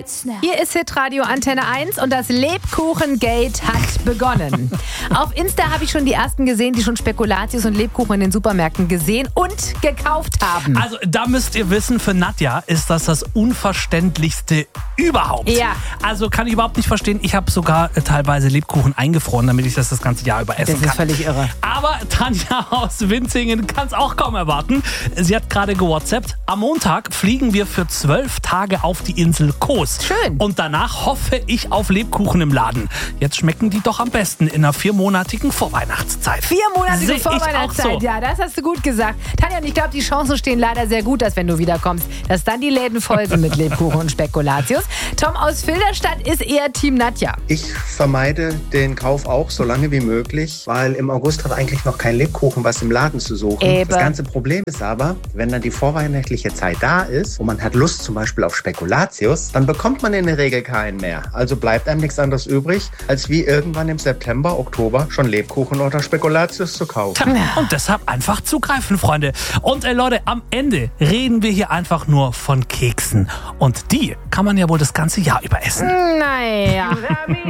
Hier ist Hitradio Antenne 1 und das Lebkuchengate hat begonnen. Auf Insta habe ich schon die ersten gesehen, die schon Spekulatius und Lebkuchen in den Supermärkten gesehen und gekauft haben. Also da müsst ihr wissen, für Nadja ist das Unverständlichste überhaupt. Ja. Also kann ich überhaupt nicht verstehen. Ich habe sogar teilweise Lebkuchen eingefroren, damit ich das ganze Jahr über essen kann. Das ist völlig irre. Aber Tanja aus Winzingen kann es auch kaum erwarten. Sie hat gerade gewhatsappt. Am Montag fliegen wir für 12 Tage auf die Insel Kos. Schön. Und danach hoffe ich auf Lebkuchen im Laden. Jetzt schmecken die doch am besten in einer 4-monatigen Vorweihnachtszeit. 4-monatige Vorweihnachtszeit, so. Ja, das hast du gut gesagt. Tanja, und ich glaube, die Chancen stehen leider sehr gut, dass wenn du wiederkommst, dass dann die Läden voll sind mit Lebkuchen und Spekulatius. Tom aus Filderstadt ist eher Team Nadja. Ich vermeide den Kauf auch so lange wie möglich, weil im August hat eigentlich noch kein Lebkuchen was im Laden zu suchen. Eben. Das ganze Problem ist aber, wenn dann die vorweihnachtliche Zeit da ist und man hat Lust zum Beispiel auf Spekulatius, dann bekommt man in der Regel keinen mehr. Also bleibt einem nichts anderes übrig, als wie irgendwann im September, Oktober schon Lebkuchen oder Spekulatius zu kaufen. Und deshalb einfach zugreifen, Freunde. Und Leute, am Ende reden wir hier einfach nur von Keksen. Und die kann man ja wohl das ganze Jahr über essen. Naja.